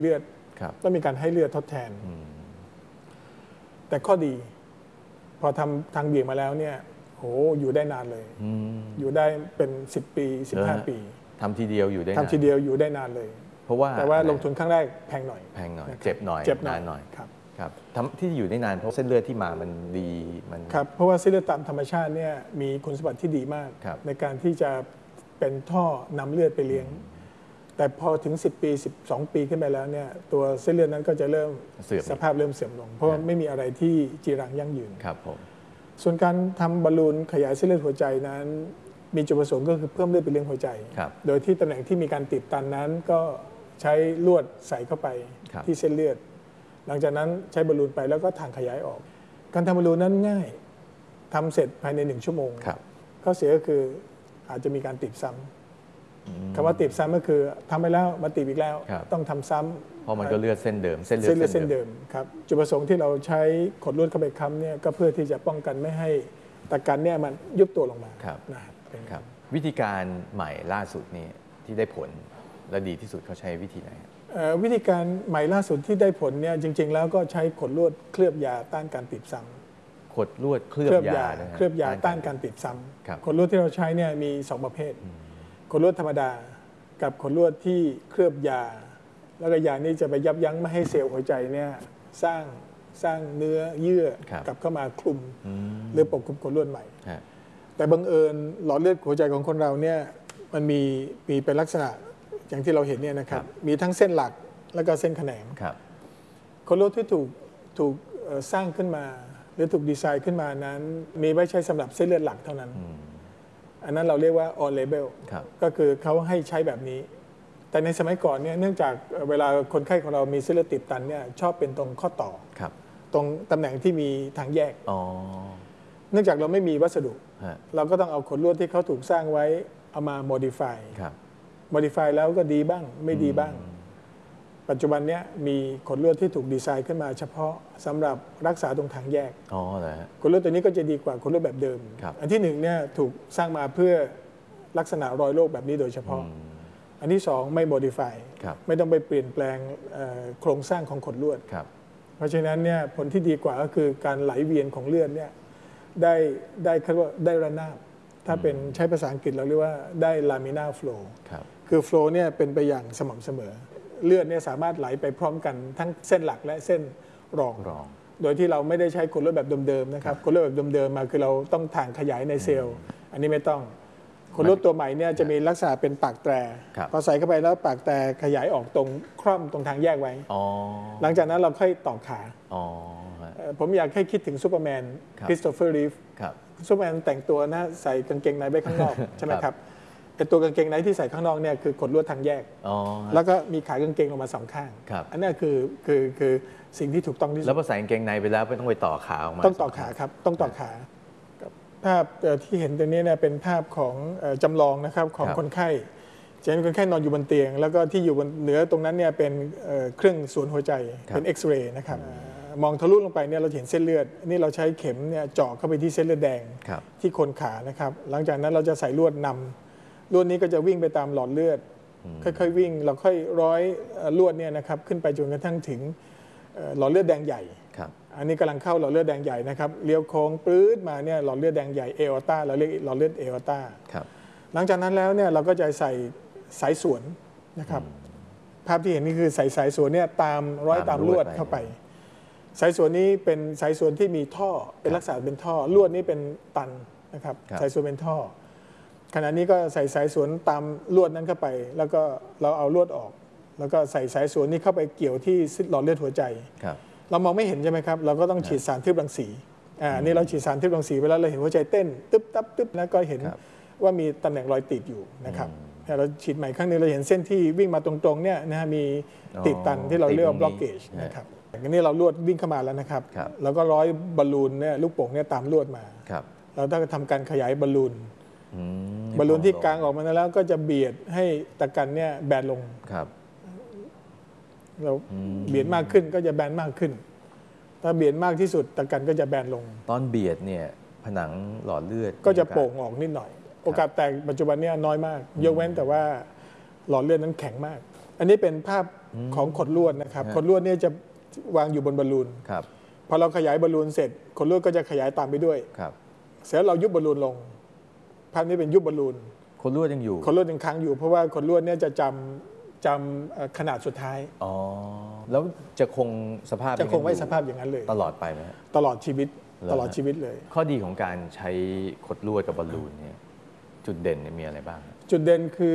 เลือดต้องมีการให้เลือดทดแทนแต่ข้อดีพอทำทางเบี่ยงมาแล้วเนี่ยโหอยู่ได้นานเลยอยู่ได้เป็น10 ปี15 ปีทำทีเดียวอยู่ได้นานทำทีเดียวอยู่ได้นานเลยแต่ว่าลงทุนครั้งแรกแพงหน่อยเจ็บหน่อยนานหน่อยครับที่อยู่ได้นานเพราะเส้นเลือดที่มามันดีมันครับเพราะว่าเส้นเลือดตามธรรมชาติเนี่ยมีคุณสมบัติที่ดีมากในการที่จะเป็นท่อนำเลือดไปเลี้ยงแต่พอถึง10 ปี12 ปีขึ้นไปแล้วเนี่ยตัวเส้นเลือดนั้นก็จะเริ่มสภาพเริ่มเสื่อมลงเพราะไม่มีอะไรที่จีรังยั่งยืนครับผมส่วนการทำบอลลูนขยายเส้นเลือดหัวใจนั้นมีจุดประสงค์ก็คือเพิ่มเลือดไปเลี้ยงหัวใจโดยที่ตำแหน่งที่มีการตีบตันนั้นก็ใช้ลวดใส่เข้าไปที่เส้นเลือดหลังจากนั้นใช้บอลลูนไปแล้วก็ทางขยายออกการทำบอลลูนนั้นง่ายทำเสร็จภายใน1 ชั่วโมงข้อเสียก็คืออาจจะมีการตีบซ้ำคำว่าตีบซ้ำก็คือทำไปแล้วมาตีบอีกแล้วต้องทำซ้ำเพราะมันก็เลือดเส้นเดิมเส้นเดิมครับจุดประสงค์ที่เราใช้ขดลวดเข้าไปค้ำเนี่ยก็เพื่อที่จะป้องกันไม่ให้ตะกันเนี่ยมันยุบตัวลงมานะครับวิธีการใหม่ล่าสุดนี่ที่ได้ผลและดีที่สุดเขาใช้วิธีไหนวิธีการใหม่ล่าสุดที่ได้ผลเนี่ยจริงๆแล้วก็ใช้ขดลวดเคลือบยาต้านการตีบซ้ำขดลวดเคลือบยาต้านการตีบซ้ำขดลวดที่เราใช้เนี่ยมี2 ประเภทขดลวดธรรมดากับขดลวดที่เคลือบยาแล้วก็ยานี้จะไปยับยั้งไม่ให้เซลล์หัวใจเนี่ยสร้างเนื้อเยื่อกลับเข้ามาคลุมหรือปกคลุมขดลวดใหม่แต่บังเอิญหลอดเลือดหัวใจของคนเราเนี่ยมันมีเป็นลักษณะอย่างที่เราเห็นเนี่ยนะครับมีทั้งเส้นหลักแล้วก็เส้นแขนงขดลวดที่ถูกสร้างขึ้นมาหรือถูกดีไซน์ขึ้นมานั้นมีไว้ใช้สำหรับเส้นเลือดหลักเท่านั้นอันนั้นเราเรียกว่า on label ก็คือเขาให้ใช้แบบนี้แต่ในสมัยก่อนเนี่ยเนื่องจากเวลาคนไข้ของเรามีเส้นเลือดตีบตันเนี่ยชอบเป็นตรงข้อต่อตรงตำแหน่งที่มีทางแยกเนื่องจากเราไม่มีวัสดุเราก็ต้องเอาขดลวดที่เขาถูกสร้างไว้เอามา modify แล้วก็ดีบ้างไม่ดีบ้างปัจจุบันเนี้ยมีขดลวดที่ถูกดีไซน์ขึ้นมาเฉพาะสำหรับรักษาตรงทางแยกขดลวดตัวนี้ก็จะดีกว่าขดลวดแบบเดิมอันที่1เนี่ยถูกสร้างมาเพื่อลักษณะรอยโรคแบบนี้โดยเฉพาะอันที่2ไม่ modify ไม่ต้องไปเปลี่ยนแปลงโครงสร้างของขดลวดเพราะฉะนั้นเนี่ยผลที่ดีกว่าก็คือการไหลเวียนของเลือดเนี่ยได้เขาเรียกว่าได้ระนาบถ้าเป็นใช้ภาษาอังกฤษเราเรียกว่าได้ laminar flow คือ flow เนี่ยเป็นไปอย่างสม่ำเสมอเลือดเนี่ยสามารถไหลไปพร้อมกันทั้งเส้นหลักและเส้นรองโดยที่เราไม่ได้ใช้ขดลวดแบบเดิมๆนะครับขดลวดแบบเดิมๆมาคือเราต้องถ่างขยายในเซลล์อันนี้ไม่ต้องขดลวดตัวใหม่เนี่ยจะมีลักษณะเป็นปากแตรพอใส่เข้าไปแล้วปากแตรขยายออกตรงคร่อมตรงทางแยกไว้หลังจากนั้นเราค่อยต่อขาผมอยากให้คิดถึงซูเปอร์แมนคริสโตเฟอร์รีฟซูเปอร์แมนแต่งตัวนะใส่กางเกงในไว้ข้างนอกใช่ไหมครับแต่ตัวกางเกงในที่ใส่ข้างนอกเนี่ยคือขดลวดทางแยกแล้วก็มีขากางเกงลงมา2 ข้างอันนี้คือสิ่งที่ถูกต้องที่สุดแล้วพอใส่กางเกงในไปแล้วไม่ต้องไปต่อขาออกมาต้องต่อขาครับต้องต่อขาภาพที่เห็นตรงนี้เนี่ยเป็นภาพของจำลองนะครับของคนไข้จะเห็นคนไข้นอนอยู่บนเตียงแล้วก็ที่อยู่บนเหนือตรงนั้นเนี่ยเป็นเครื่องสวนหัวใจเป็นเอ็กซเรย์นะครับมองทะลุลงไปเนี่ยเราเห็นเส้นเลือดนี่เราใช้เข็มเนี่ยเจาะเข้าไปที่เส้นเลือดแดงที่โคนขานะครับหลังจากนั้นเราจะใส่ลวดนำลวดนี้ก็จะวิ่งไปตามหลอดเลือดค่อยๆวิ่งเราค่อยร้อยลวดเนี่ยนะครับขึ้นไปจนกระทั่งถึงหลอดเลือดแดงใหญ่อันนี้กำลังเข้าหลอดเลือดแดงใหญ่นะครับเลี้ยวโค้งปื๊ดมาเนี่ยหลอดเลือดแดงใหญ่เอออต้าเราเรียกหลอดเลือดเอออต้าหลังจากนั้นแล้วเนี่ยเราก็จะใส่สายสวนนะครับภาพที่เห็นนี่คือใส่สายสวนเนี่ยตามร้อยตามลวดเข้าไปสายสวนนี้เป็นสายสวนที่มีท่อเป็นลักษณะเป็นท่อลวดนี้เป็นตันนะครับสายสวนเป็นท่อขณะนี้ก็ใส่สายสวนตามลวดนั้นเข้าไปแล้วก็เราเอาลวดออกแล้วก็ใส่สายสวนนี้เข้าไปเกี่ยวที่หลอดเลือดหัวใจเรามองไม่เห็นใช่ไหมครับเราก็ต้องฉีดสารทึบรังสีนี่เราฉีดสารทึบรังสีไปแล้วเราเห็นหัวใจเต้นตึ๊บตับตึ๊บแล้วก็เห็นว่ามีตำแหน่งรอยติดอยู่นะครับเราฉีดใหม่ครั้งนึงเราเห็นเส้นที่วิ่งมาตรงๆเนี่ยนะฮะมีติดตันที่เราเรียกว่า blockage นะครับอันนี้เราลวดวิ่งเข้ามาแล้วนะครับแล้วก็ร้อยบอลลูนเนี่ยลูกโป่งเนี่ยตามลวดมาเราต้องทำการขยายบอลลูนที่กลางออกมาแล้วก็จะเบียดให้ตะกันเนี่ยแบนลงเราเบียดมากขึ้นก็จะแบนมากขึ้นถ้าเบียดมากที่สุดตะกันก็จะแบนลงตอนเบียดเนี่ยผนังหลอดเลือดก็จะโป่งออกนิดหน่อยโอกาสแตกปัจจุบันเนี่ยน้อยมากยกเว้นแต่ว่าหลอดเลือดนั้นแข็งมากอันนี้เป็นภาพของขดลวดนะครับขดลวดเนี่ยจะวางอยู่บนบอลลูนครับพอเราขยายบอลลูนเสร็จขดลวดก็จะขยายตามไปด้วยครับเสร็จเรายุบบอลลูนลงภาพนี้เป็นยุบบอลลูนขดลวดยังอยู่ขดลวดยังค้างอยู่เพราะว่าขดลวดเนี่ยจะจำขนาดสุดท้ายอ๋อแล้วจะคงสภาพจะคงไว้สภาพอย่างนั้นเลยตลอดไปไหมตลอดชีวิตเลยข้อดีของการใช้ขดลวดกับบอลลูนเนี่ยจุดเด่นมีอะไรบ้างจุดเด่นคือ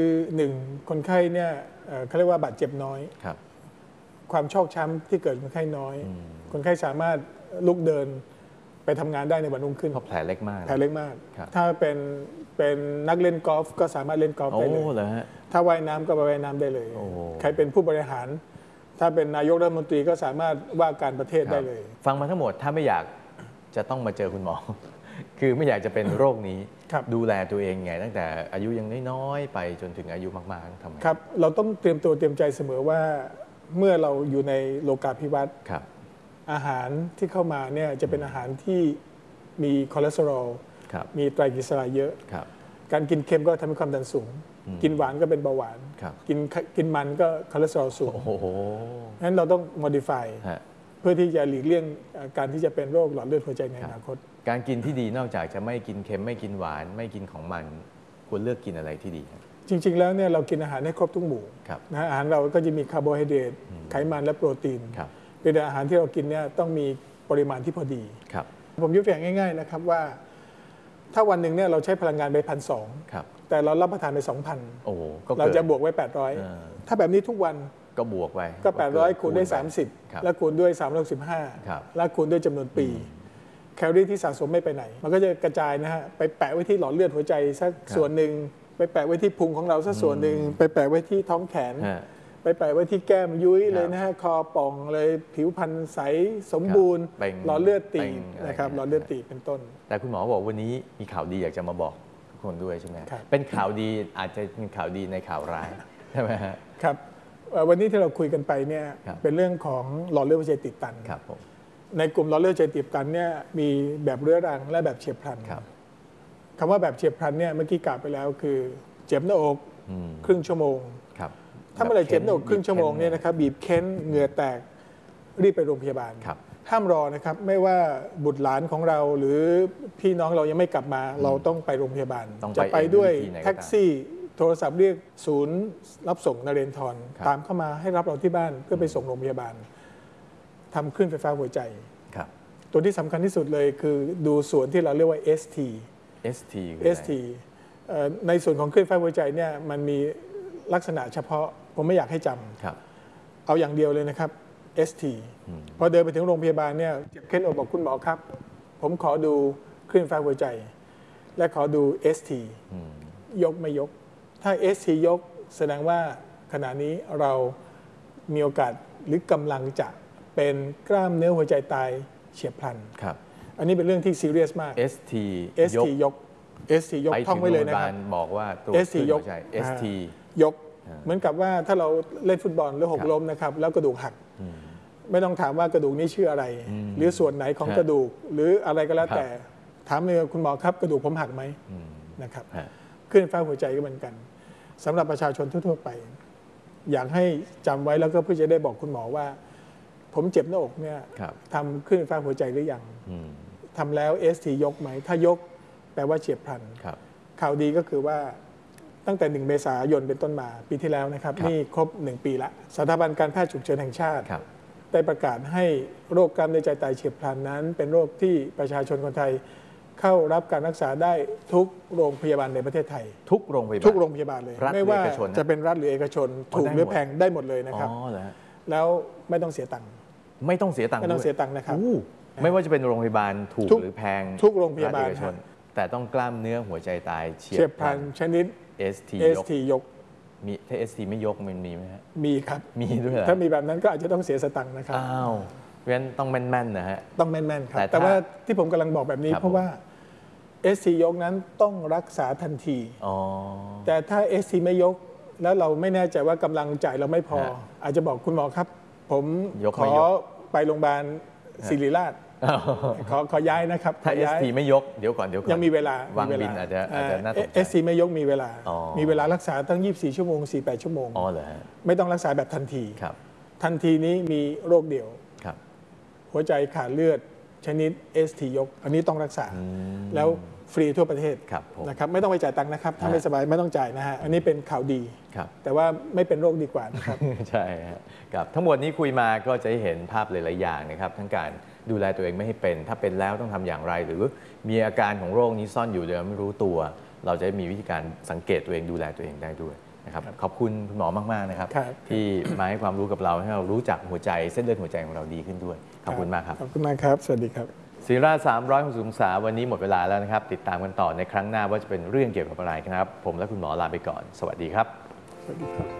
1คนไข้เนี่ยเขาเรียกว่าบาดเจ็บน้อยครับความชอกช้ำที่เกิดคนไข้น้อยคนไข้สามารถลุกเดินไปทำงานได้ในวันรุ่งขึ้นเพราะแผลเล็กมากถ้าเป็นนักเล่นกอล์ฟก็สามารถเล่นกอล์ฟได้เลยถ้าว่ายน้ำก็ไปว่ายน้ำได้เลยใครเป็นผู้บริหารถ้าเป็นนายกรัฐมนตรีก็สามารถว่าการประเทศได้เลยฟังมาทั้งหมดถ้าไม่อยากจะต้องมาเจอคุณหมอ คือไม่อยากจะเป็นโรคนี้ดูแลตัวเองไงตั้งแต่อายุยังน้อยๆไปจนถึงอายุมากๆทำไงครับเราต้องเตรียมตัวเตรียมใจเสมอว่าเมื่อเราอยู่ในโลกาภิวัตน์อาหารที่เข้ามาเนี่ยจะเป็นอาหารที่มีคอเลสเตอรอลมีไตรกลีเซอไรด์เยอะการกินเค็มก็ทำให้ความดันสูงกินหวานก็เป็นเบาหวานกินมันก็คอเลสเตอรอลสูงงั้นเราต้อง modify เพื่อที่จะหลีกเลี่ยงการที่จะเป็นโรคหลอดเลือดหัวใจในอนาคตการกินที่ดีนอกจากจะไม่กินเค็มไม่กินหวานไม่กินของมันควรเลือกกินอะไรที่ดีจริงๆแล้วเนี่ยเรากินอาหารให้ครบทุกหมู่นะอาหารเราก็จะมีคาร์โบไฮเดรตไขมันและโปรตีนเป็นอาหารที่เรากินเนี่ยต้องมีปริมาณที่พอดีผมยกตัวอย่างง่ายๆนะครับว่าถ้าวันหนึ่งเนี่ยเราใช้พลังงานไป1,200แต่เรารับประทานไป 2,000เราจะบวกไว้800ถ้าแบบนี้ทุกวันก็บวกไปก็800คูณด้วย30แล้วคูณด้วย365แล้วคูณด้วยจำนวนปีแคลอรี่ที่สะสมไม่ไปไหนมันก็จะกระจายนะฮะไปแปะไว้ที่หลอดเลือดหัวใจสักส่วนหนึ่งไปแปะไว้ที่พุงของเราสักส่วนหนึ่งไปแปะไว้ที่ท้องแขนไปแปะไว้ที่แก้มยุ้ยเลยนะฮะคอป่องเลยผิวพรรณใสสมบูรณ์หลอดเลือดตีบนะครับหลอดเลือดตีบเป็นต้นแต่คุณหมอบอกวันนี้มีข่าวดีอยากจะมาบอกทุกคนด้วยใช่ไหมเป็นข่าวดีอาจจะเป็นข่าวดีในข่าวร้ายใช่ไหมครับวันนี้ที่เราคุยกันไปเนี่ยเป็นเรื่องของหลอดเลือดหัวใจตีบตันในกลุ่มหลอดเลือดหัวใจตีบตันเนี่ยมีแบบเรื้อรังและแบบเฉียบพลันคำว่าแบบเฉียบพลันเนี่ยเมื่อกี้กล่าวไปแล้วคือเจ็บหน้าอกครึ่งชั่วโมงถ้าเมื่อไรเจ็บหน้าอกครึ่งชั่วโมงเนี่ยนะครับบีบเค้นเหงื่อแตกรีบไปโรงพยาบาลห้ามรอนะครับไม่ว่าบุตรหลานของเราหรือพี่น้องเรายังไม่กลับมาเราต้องไปโรงพยาบาลจะไปด้วยแท็กซี่โทรศัพท์เรียกศูนย์รับส่งนเรนทรตามเข้ามาให้รับเราที่บ้านเพื่อไปส่งโรงพยาบาลทำคลื่นไฟฟ้าหัวใจตัวที่สำคัญที่สุดเลยคือดูส่วนที่เราเรียกว่า ST ในส่วนของคลื่นไฟฟ้าหัวใจเนี่ยมันมีลักษณะเฉพาะผมไม่อยากให้จำเอาอย่างเดียวเลยนะครับ ST พอเดินไปถึงโรงพยาบาลเนี่ยเจ็บเค้นอกบอกคุณหมอครับผมขอดูคลื่นไฟฟ้าหัวใจและขอดู ST ยกไม่ยกถ้า ST ยกแสดงว่าขณะนี้เรามีโอกาสหรือกำลังจะเป็นกล้ามเนื้อหัวใจตายเฉียบพลันอันนี้เป็นเรื่องที่ซีเรียสมาก ST ยก ST ยกท่องไว้เลยนะครับบอกว่าตัว ST ยก ST ยกเหมือนกับว่าถ้าเราเล่นฟุตบอลแล้วหกล้มนะครับแล้วกระดูกหักไม่ต้องถามว่ากระดูกนี้ชื่ออะไรหรือส่วนไหนของกระดูกหรืออะไรก็แล้วแต่ถามเลยคุณหมอครับกระดูกผมหักไหมนะครับคลื่นไฟฟ้าหัวใจก็เหมือนกันสำหรับประชาชนทั่วๆไปอยากให้จำไว้แล้วก็เพื่อจะได้บอกคุณหมอว่าผมเจ็บหน้าอกเนี่ยทำคลื่นไฟฟ้าหัวใจหรือยังทำแล้ว ST ยกไหมถ้ายกแปลว่าเฉียบพลันข่าวดีก็คือว่าตั้งแต่1 เมษายนเป็นต้นมาปีที่แล้วนะครับนี่ครบ1 ปีละสถาบันการแพทย์ฉุกเฉินแห่งชาติได้ประกาศให้โรคกล้ามเนื้อใจตายเฉียบพลันนั้นเป็นโรคที่ประชาชนคนไทยเข้ารับการรักษาได้ทุกโรงพยาบาลในประเทศไทยทุกโรงพยาบาลเลยไม่ว่าจะเป็นรัฐหรือเอกชนถูกหรือแพงได้หมดเลยนะครับแล้วไม่ต้องเสียตังค์ไม่ต้องเสียตังค์นะครับไม่ว่าจะเป็นโรงพยาบาลถูกหรือแพงทุกโรงพยาบาลแต่ต้องกล้ามเนื้อหัวใจตายเฉียบพลันชนิด ST ยกมีถ้า ST ไม่ยกมันมีไหมฮะมีครับมีด้วยถ้ามีแบบนั้นก็อาจจะต้องเสียสตังค์นะครับอ้าวเพราะฉะนั้นต้องแม่นๆนะฮะต้องแม่นๆครับแต่ว่าที่ผมกำลังบอกแบบนี้เพราะว่า ST ยกนั้นต้องรักษาทันทีแต่ถ้า ST ไม่ยกแล้วเราไม่แน่ใจว่ากำลังจ่ายเราไม่พออาจจะบอกคุณหมอครับผมขอไปโรงพยาบาลศิริราชขอย้ายนะครับถ้า ST ไม่ยกเดี๋ยวก่อนยังมีเวลาวางบินอาจจะน่าตกใจ ST ไม่ยกมีเวลารักษาตั้ง24 ชั่วโมง 48 ชั่วโมงไม่ต้องรักษาแบบทันทีทันทีนี้มีโรคเดียวหัวใจขาดเลือดชนิด ST ยกอันนี้ต้องรักษาแล้วฟรีทั่วประเทศนะครับไม่ต้องไปจ่ายตังค์นะครับถ้าไม่สบายไม่ต้องจ่ายนะฮะอันนี้เป็นข่าวดีแต่ว่าไม่เป็นโรคดีกว่านะครับใช่ครับทั้งหมดนี้คุยมาก็จะเห็นภาพหลายๆอย่างนะครับทั้งการดูแลตัวเองไม่ให้เป็นถ้าเป็นแล้วต้องทำอย่างไรหรือมีอาการของโรคนี้ซ่อนอยู่โดยไม่รู้ตัวเราจะมีวิธีการสังเกตตัวเองดูแลตัวเองได้ด้วยนะครับขอบคุณคุณหมอมากๆนะครับที่มาให้ความรู้กับเราให้เรารู้จักหัวใจเส้นเลือดหัวใจของเราดีขึ้นด้วยขอบคุณมากครับขอบคุณมากครับสวัสดีครับศิรา360 องศาวันนี้หมดเวลาแล้วนะครับติดตามกันต่อในครั้งหน้าว่าจะเป็นเรื่องเกี่ยวกับอะไรครับผมและคุณหมอลาไปก่อนสวัสดีครับสวัสดีครับ